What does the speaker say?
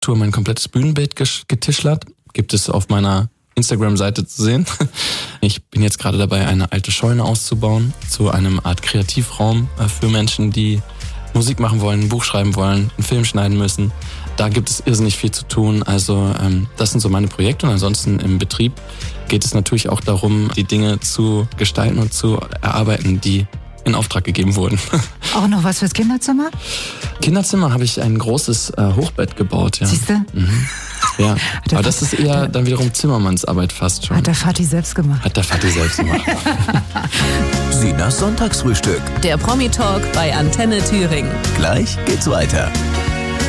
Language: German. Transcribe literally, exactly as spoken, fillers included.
Tour mein komplettes Bühnenbild getischlert. Gibt es auf meiner Instagram-Seite zu sehen. Ich bin jetzt gerade dabei, eine alte Scheune auszubauen zu einem Art Kreativraum für Menschen, die Musik machen wollen, ein Buch schreiben wollen, einen Film schneiden müssen. Da gibt es irrsinnig viel zu tun. Also ähm, das sind so meine Projekte. Und ansonsten im Betrieb geht es natürlich auch darum, die Dinge zu gestalten und zu erarbeiten, die in Auftrag gegeben wurden. Auch noch was fürs Kinderzimmer? Kinderzimmer habe ich ein großes äh, Hochbett gebaut. Ja. Siehst du? Mhm. Ja, aber das ist eher dann wiederum Zimmermannsarbeit fast schon. Hat der Vati selbst gemacht. Hat der Vati selbst gemacht. Sinas Sonntagsfrühstück. Der Promi-Talk bei Antenne Thüringen. Gleich geht's weiter.